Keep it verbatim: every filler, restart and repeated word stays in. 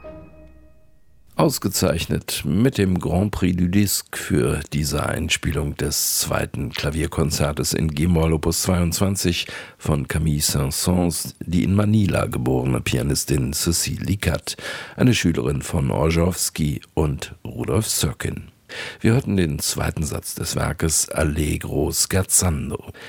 Ausgezeichnet mit dem Grand Prix du Disque für diese Einspielung des zweiten Klavierkonzertes in G-Moll Opus zweiundzwanzig von Camille Saint-Saëns, die in Manila geborene Pianistin Cécile Licat, eine Schülerin von Orchowski und Rudolf Serkin. Wir hörten den zweiten Satz des Werkes Allegro scherzando.